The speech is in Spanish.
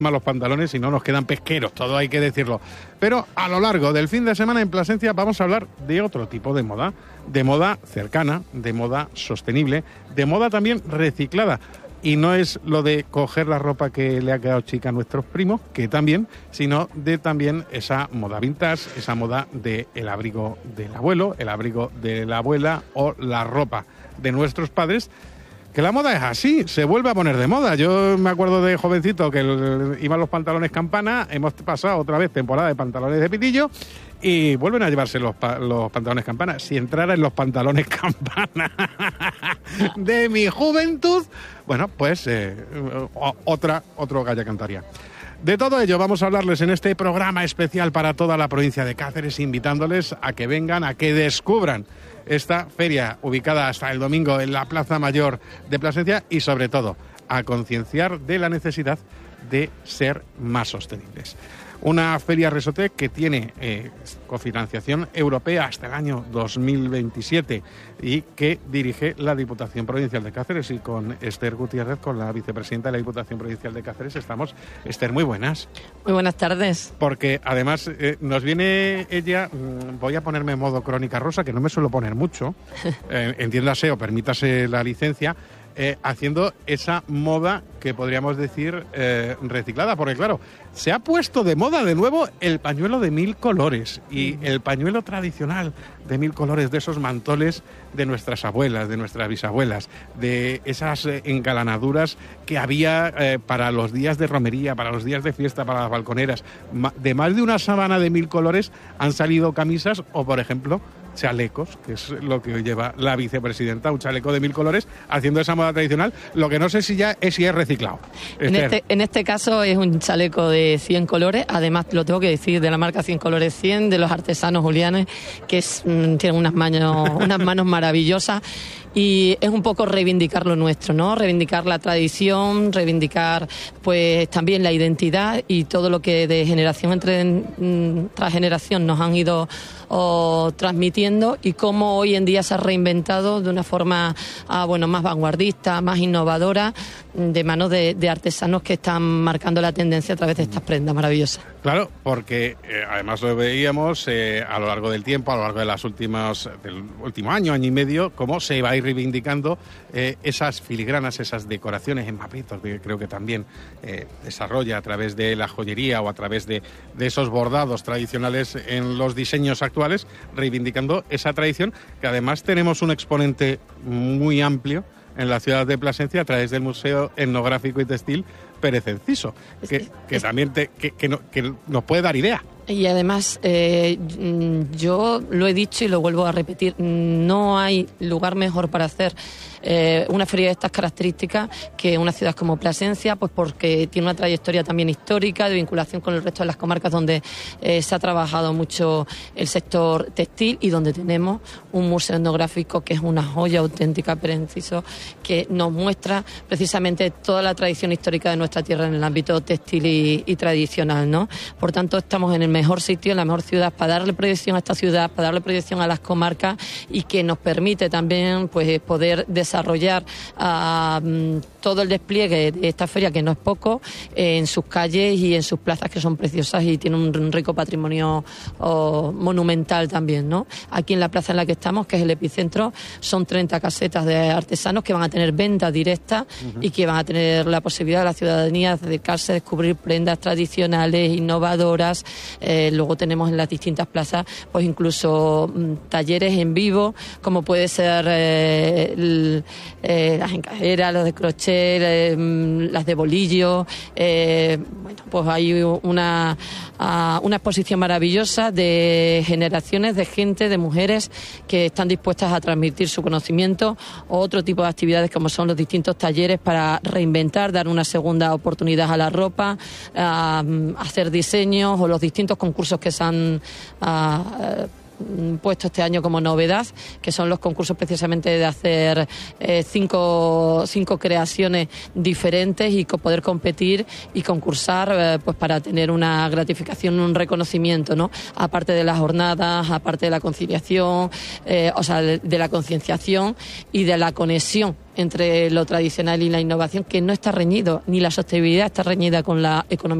los pantalones y no nos quedan pesqueros, todo hay que decirlo. Pero a lo largo del fin de semana en Plasencia vamos a hablar de otro tipo de moda cercana, de moda sostenible, de moda también reciclada. Y no es lo de coger la ropa que le ha quedado chica a nuestros primos, que también, sino de también esa moda vintage, esa moda del abrigo del abuelo, el abrigo de la abuela o la ropa de nuestros padres. Que la moda es así, se vuelve a poner de moda. Yo me acuerdo de jovencito que iban los pantalones campana, hemos pasado otra vez temporada de pantalones de pitillo y vuelven a llevarse los pantalones campana. Si entrara en los pantalones campana de mi juventud, bueno, pues otro gallo cantaría. De todo ello vamos a hablarles en este programa especial para toda la provincia de Cáceres, invitándoles a que vengan, a que descubran esta feria ubicada hasta el domingo en la Plaza Mayor de Plasencia y, sobre todo, a concienciar de la necesidad de ser más sostenibles. Una feria Resotec que tiene cofinanciación europea hasta el año 2027 y que dirige la Diputación Provincial de Cáceres, y con Esther Gutiérrez, con la vicepresidenta de la Diputación Provincial de Cáceres, estamos. Esther, muy buenas. Muy buenas tardes. Porque además nos viene ella, voy a ponerme en modo crónica rosa, que no me suelo poner mucho, entiéndase o permítase la licencia, haciendo esa moda que podríamos decir reciclada, porque claro, se ha puesto de moda de nuevo el pañuelo de 1000 colores y el pañuelo tradicional de 1000 colores, de esos mantoles de nuestras abuelas, de nuestras bisabuelas, de esas engalanaduras que había para los días de romería, para los días de fiesta, para las balconeras. De más de una sábana de 1000 colores han salido camisas o, por ejemplo, chalecos, que es lo que lleva la vicepresidenta, un chaleco de 1000 colores, haciendo esa moda tradicional. Lo que no sé si es reciclado. En este caso es un chaleco de 100 colores, además lo tengo que decir, de la marca 100 colores 100, de los artesanos julianes, que tienen unas manos maravillosas. Y es un poco reivindicar lo nuestro, ¿no? Reivindicar la tradición, reivindicar pues también la identidad y todo lo que de generación tras generación nos han ido transmitiendo, y cómo hoy en día se ha reinventado de una forma más vanguardista, más innovadora, de manos de artesanos que están marcando la tendencia a través de estas prendas maravillosas. Claro, porque además lo veíamos a lo largo del tiempo, a lo largo de del último año y medio, cómo se va a ir reivindicando esas filigranas, esas decoraciones en mapetos, que creo que también desarrolla a través de la joyería o a través de esos bordados tradicionales en los diseños actuales, reivindicando esa tradición, que además tenemos un exponente muy amplio en la ciudad de Plasencia a través del Museo Etnográfico y Textil Pérez Enciso, que también que nos puede dar idea. Y además, yo lo he dicho y lo vuelvo a repetir, no hay lugar mejor para hacer una feria de estas características que una ciudad como Plasencia, pues porque tiene una trayectoria también histórica de vinculación con el resto de las comarcas donde se ha trabajado mucho el sector textil, y donde tenemos un museo etnográfico que es una joya auténtica, Pérez Enciso, que nos muestra precisamente toda la tradición histórica de nuestra tierra en el ámbito textil y tradicional, ¿no? Por tanto, estamos en el mejor sitio, en la mejor ciudad para darle proyección a esta ciudad, para darle proyección a las comarcas, y que nos permite también pues poder desarrollar todo el despliegue de esta feria, que no es poco, en sus calles y en sus plazas, que son preciosas y tienen un rico patrimonio monumental también, ¿no? Aquí en la plaza en la que estamos, que es el epicentro, son 30 casetas de artesanos que van a tener venta directa y que van a tener la posibilidad de la ciudadanía de acercarse, descubrir prendas tradicionales, innovadoras. Luego tenemos en las distintas plazas pues incluso talleres en vivo, como puede ser las encajeras, los de crochet, las de bolillo. Pues hay una exposición maravillosa de generaciones de gente, de mujeres que están dispuestas a transmitir su conocimiento, o otro tipo de actividades como son los distintos talleres para reinventar, dar una segunda oportunidad a la ropa, hacer diseños, o los distintos concursos que se han puesto este año como novedad, que son los concursos precisamente de hacer cinco creaciones diferentes y poder competir y concursar pues para tener una gratificación, un reconocimiento, ¿no? Aparte de las jornadas, aparte de la conciliación, de la concienciación y de la conexión entre lo tradicional y la innovación, que no está reñido, ni la sostenibilidad está reñida con la economía